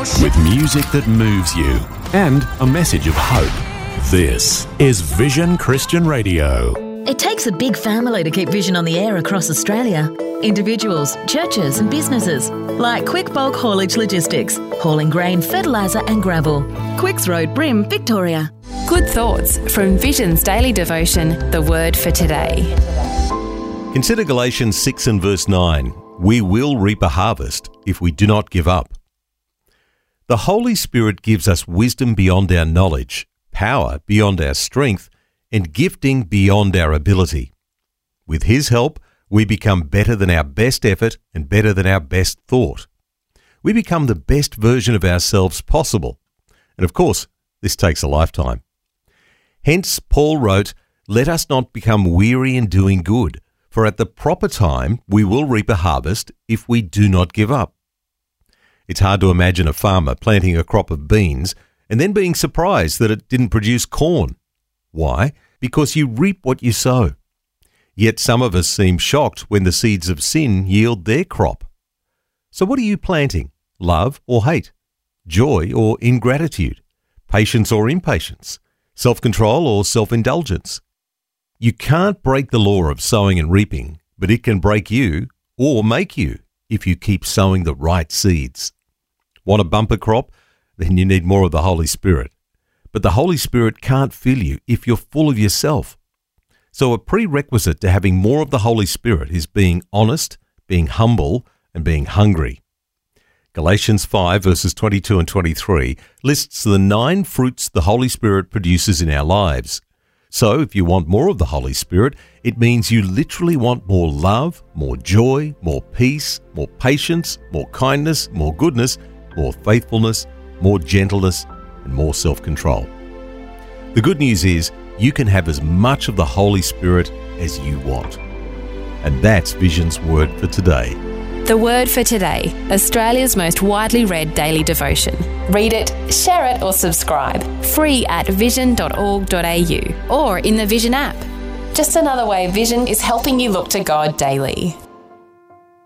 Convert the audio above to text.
with music that moves you and a message of hope. This is Vision Christian Radio. It takes a big family to keep Vision on the air across Australia. Individuals, churches and businesses like Quick Bulk Haulage Logistics, hauling grain, fertiliser and gravel. Quicks Road, Brim, Victoria. Good thoughts from Vision's daily devotion, The Word for Today. Consider Galatians 6 and verse 9. We will reap a harvest if we do not give up. The Holy Spirit gives us wisdom beyond our knowledge, power beyond our strength, and gifting beyond our ability. With His help, we become better than our best effort and better than our best thought. We become the best version of ourselves possible. And of course, this takes a lifetime. Hence, Paul wrote, "Let us not become weary in doing good, for at the proper time we will reap a harvest if we do not give up." It's hard to imagine a farmer planting a crop of beans and then being surprised that it didn't produce corn. Why? Because you reap what you sow. Yet some of us seem shocked when the seeds of sin yield their crop. So what are you planting? Love or hate? Joy or ingratitude? Patience or impatience? Self-control or self-indulgence? You can't break the law of sowing and reaping, but it can break you or make you if you keep sowing the right seeds. Want a bumper crop? Then you need more of the Holy Spirit. But the Holy Spirit can't fill you if you're full of yourself. So a prerequisite to having more of the Holy Spirit is being honest, being humble, and being hungry. Galatians 5 verses 22 and 23 lists the 9 fruits the Holy Spirit produces in our lives. So if you want more of the Holy Spirit, it means you literally want more love, more joy, more peace, more patience, more kindness, more goodness, more faithfulness, more gentleness, and more self-control. The good news is you can have as much of the Holy Spirit as you want. And that's Vision's Word for Today. The Word for Today, Australia's most widely read daily devotion. Read it, share it or subscribe. Free at vision.org.au or in the Vision app. Just another way Vision is helping you look to God daily.